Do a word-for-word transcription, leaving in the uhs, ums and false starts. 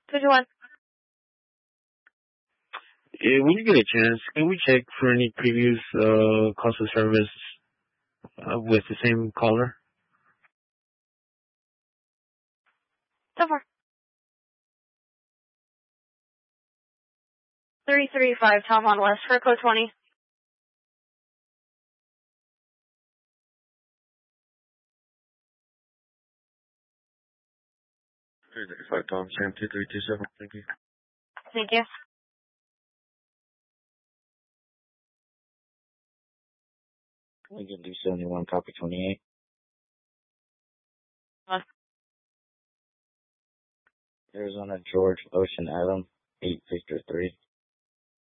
twenty-one. Yeah, when you get a chance, can we check for any previous uh, calls of service uh, with the same caller? So far. three three five Tom on West for code twenty. three three five Tom, Sam two three two seven. Thank you. Thank you. We can do seventy-one, copy twenty-eight. What? Arizona George Ocean Adam, eight Victor three.